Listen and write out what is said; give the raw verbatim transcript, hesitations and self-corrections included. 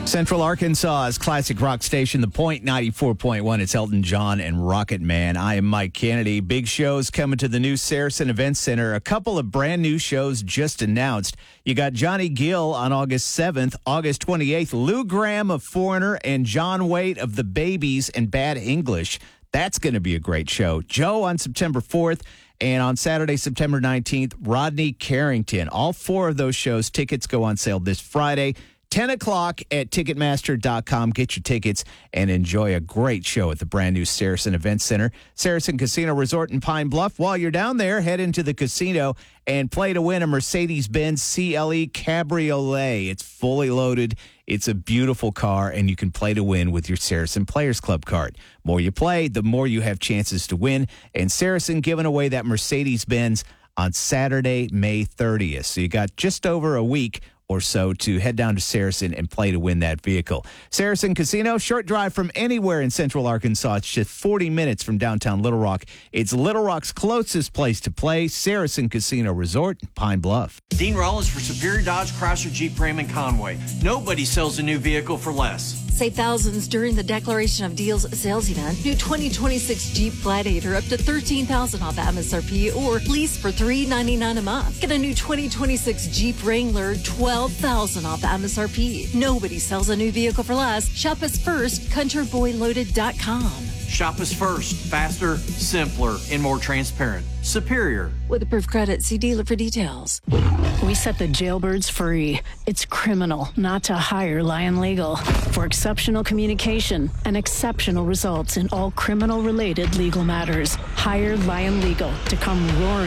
Central Arkansas's classic rock station, The Point ninety-four point one. It's Elton John and Rocket Man. I am Mike Kennedy. Big shows coming to the new Saracen Event Center. A couple of brand new shows just announced. You got Johnny Gill on August seventh. August twenty-eighth, Lou Gramm of Foreigner and John Waite of The Babies and Bad English. That's going to be a great show. Joe on September fourth. And on Saturday, September nineteenth, Rodney Carrington. All four of those shows, tickets go on sale this Friday. ten o'clock at Ticketmaster dot com. Get your tickets and enjoy a great show at the brand new Saracen Event Center. Saracen Casino Resort in Pine Bluff. While you're down there, head into the casino and play to win a Mercedes-Benz C L E Cabriolet. It's fully loaded. It's a beautiful car, and you can play to win with your Saracen Players Club card. More you play, the more you have chances to win. And Saracen giving away that Mercedes-Benz on Saturday, May thirtieth. So you got just over a week or so to head down to Saracen and play to win that vehicle. Saracen Casino, short drive from anywhere in Central Arkansas. It's just forty minutes from downtown Little Rock. It's Little Rock's closest place to play. Saracen Casino Resort in Pine Bluff. Dean Rollins for Superior Dodge, Chrysler, Jeep, Ram, and Conway. Nobody sells a new vehicle for less. Save thousands during the Declaration of Deals sales event. New twenty twenty-six Jeep Gladiator up to thirteen thousand dollars off M S R P or lease for three hundred ninety-nine dollars a month. Get a new twenty twenty-six Jeep Wrangler twelve thousand dollars off M S R P. Nobody sells a new vehicle for less. Shop us first, country boy loaded dot com. Shop us first. Faster, simpler, and more transparent. Superior. With approved credit, see dealer for details. We set the jailbirds free. It's criminal not to hire Lion Legal. For exceptional communication and exceptional results in all criminal-related legal matters, hire Lion Legal to come roaring